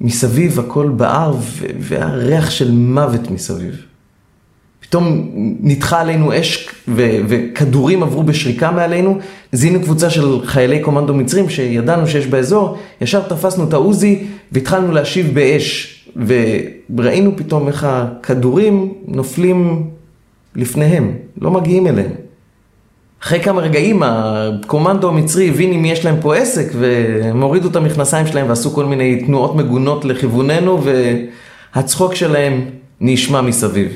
מסביב הכל בער והריח של מוות מסביב. פתאום נדחה עלינו אש וכדורים עברו בשריקה מעלינו. זיהינו קבוצה של חיילי קומנדו מצרים שידענו שיש באזור, ישר תפסנו את העוזי והתחלנו להשיב באש. וראינו פתאום איך הכדורים נופלים לפניהם, לא מגיעים אליהם. אחרי כמה רגעים הקומנדו המצרי הבין אם יש להם פה עסק, והם הורידו את המכנסיים שלהם ועשו כל מיני תנועות מגונות לכיווננו, והצחוק שלהם נשמע מסביב.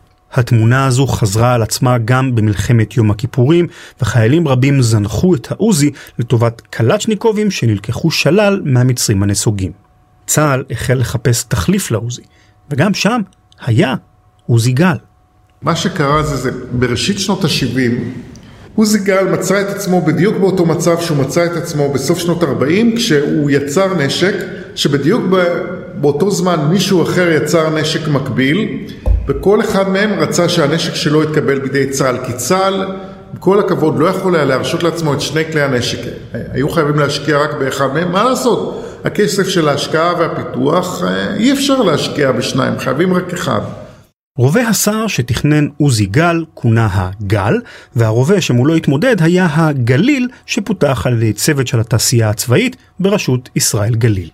התמונה הזו חזרה על עצמה גם במלחמת יום הכיפורים, וחיילים רבים זנחו את העוזי לטובת קלצ'ניקובים שנלקחו שלל מהמצרים הנסוגים. צה"ל החל לחפש תחליף לעוזי, וגם שם היה עוזי גל. מה שקרה זה בראשית שנות ה-70, עוזי גל מצא את עצמו בדיוק באותו מצב שהוא מצא את עצמו בסוף שנות ה-40, כשהוא יצר נשק, שבדיוק באותו זמן מישהו אחר יצר נשק מקביל, וכל אחד מהם רצה שהנשק שלו יתקבל בידי צה"ל, כי צה"ל, בכל הכבוד, לא יכול היה להרשות לעצמו את שני כלי הנשק. היו חייבים להשקיע רק באחד מהם, מה לעשות? הכסף של ההשקעה והפיתוח, אי אפשר להשקיע בשניים, חייבים רק אחד. רובה הסער שתכנן עוזי גל כונה הגל, והרובה שמולו התמודד היה הגליל שפותח על ידי צוות של התעשייה הצבאית בראשות ישראל גליל.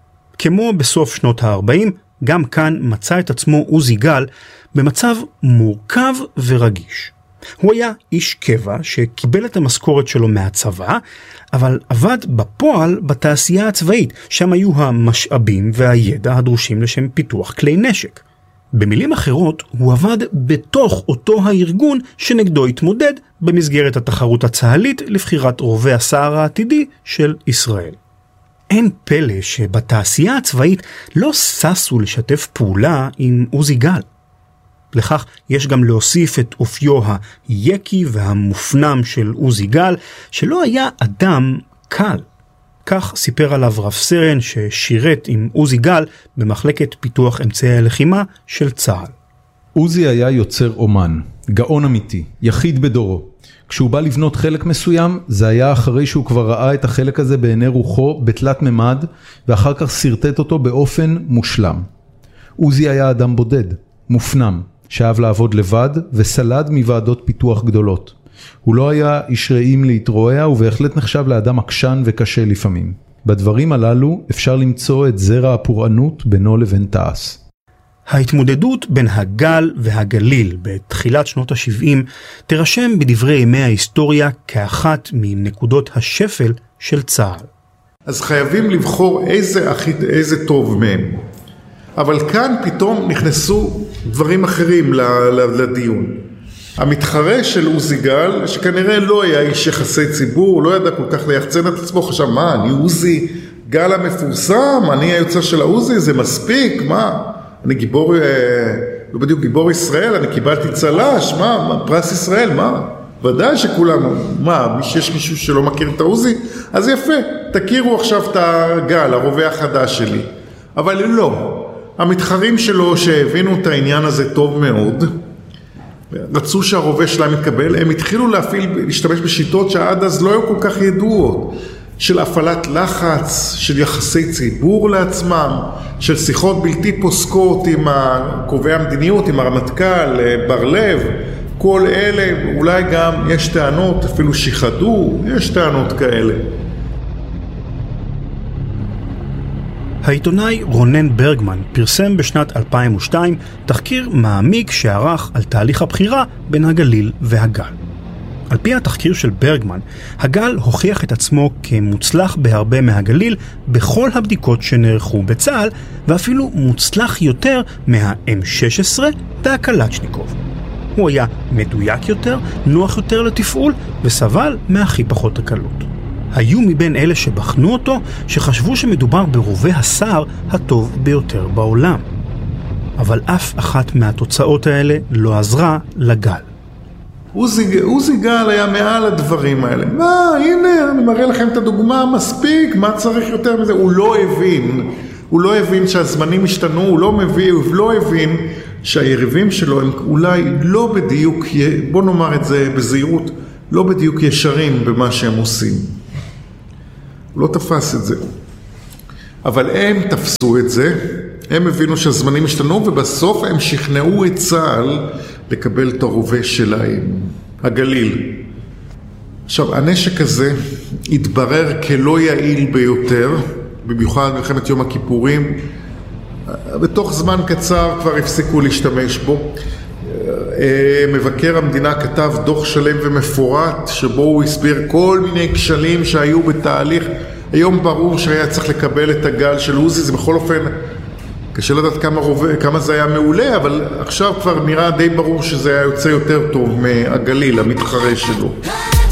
כמו בסוף שנות ה-40, גם כאן מצא את עצמו עוזי גל במצב מורכב ורגיש. הוא היה איש קבע שקיבל את המשכורת שלו מהצבא, אבל עבד בפועל בתעשייה הצבאית, שם היו המשאבים והידע הדרושים לשם פיתוח כלי נשק. במילים אחרות, הוא עבד בתוך אותו הארגון שנגדו התמודד במסגרת התחרות הצהלית לבחירת רובה הסער העתידי של ישראל. אין פלא שבתעשייה הצבאית לא ססו לשתף פעולה עם עוזי גל. לכך יש גם להוסיף את אופיו היקי והמופנם של עוזי גל, שלא היה אדם קל. כך סיפר עליו רב סרן ששירת עם עוזי גל במחלקת פיתוח אמצעי הלחימה של צה"ל. עוזי היה יוצר אומן, גאון אמיתי, יחיד בדורו. כשהוא בא לבנות חלק מסוים, זה היה אחרי שהוא כבר ראה את החלק הזה בעיני רוחו בתלת ממד, ואחר כך סרטט אותו באופן מושלם. עוזי היה אדם בודד, מופנם, שאהב לעבוד לבד וסלד מוועדות פיתוח גדולות. הוא לא היה איש רעים להתרועע, ובהחלט נחשב לאדם עקשן וקשה לפעמים. בדברים הללו אפשר למצוא את זרע הפורענות בינו לבין תעש. ההתמודדות בין הגל והגליל בתחילת שנות ה-70 תרשם בדברי ימי ההיסטוריה כאחת מנקודות השפל של צה"ל. אז חייבים לבחור איזה טוב מהם. אבל כאן פתאום נכנסו דברים אחרים לדיון. המתחרה של עוזי גל, שכנראה לא היה איש יחסי ציבור, לא ידע כל כך ליחצן את עצמו, חשב, מה, אני עוזי גל המפורסם, אני היוצא של העוזי, זה מספיק, מה? אני גיבור, לא בדיוק גיבור ישראל, אני קיבלתי צל"ש, מה, פרס ישראל, מה? ודאי שכולנו, מה, יש מישהו שלא מכיר את העוזי? אז יפה, תכירו עכשיו את הגל, הרובה החדש שלי. אבל לא, המתחרים שלו שהבינו את העניין הזה טוב מאוד, רצו שהרובה שלהם יתקבל, הם התחילו להשתמש בשיטות שעד אז לא היו כל כך ידועות, של הפעלת לחץ, של יחסי ציבור לעצמם, של שיחות בלתי פוסקות עם קובעי המדיניות, עם הרמטכ"ל, בר לב, כל אלה, אולי גם יש טענות, אפילו שיחדו, יש טענות כאלה. העיתונאי רונן ברגמן פרסם בשנת 2002 תחקיר מעמיק שערך על תהליך הבחירה בין הגליל והגל. על פי התחקיר של ברגמן, הגל הוכיח את עצמו כמוצלח בהרבה מהגליל בכל הבדיקות שנערכו בצה"ל, ואפילו מוצלח יותר מה-M16 והקלצ'ניקוב. הוא היה מדויק יותר, נוח יותר לתפעול, וסבל מהכי פחות הקלות. היו מבין אלה שבחנו אותו שחשבו שמדובר ברובה הסער הטוב ביותר בעולם. אבל אף אחת מהתוצאות האלה לא עזרה לגל. עוזי גל היה מעל הדברים האלה. מה, הנה, אני מראה לכם את הדוגמה, מספיק, מה צריך יותר מזה? הוא לא הבין שהזמנים השתנו, הוא לא הבין שהיריבים שלו הם אולי לא בדיוק, בוא נאמר את זה בזהירות, לא בדיוק ישרים במה שהם עושים. הוא לא תפס את זה. אבל הם תפסו את זה, הם הבינו שהזמנים השתנו, ובסוף הם שכנעו את צה"ל לקבל את הרובה שלהם, הגליל. עכשיו, הנשק הזה התברר כלא יעיל ביותר, במיוחד מלחמת יום הכיפורים. בתוך זמן קצר כבר הפסיקו להשתמש בו. מבקר המדינה כתב דוח שלם ומפורט, שבו הוא הסביר כל מיני כשלים שהיו בתהליך. היום ברור שהיה צריך לקבל את הגל של עוזי, זה בכל אופן קשה לדעת כמה זה היה מעולה, אבל עכשיו כבר נראה די ברור שזה היה יוצא יותר טוב מהגליל, המתחרה שלו.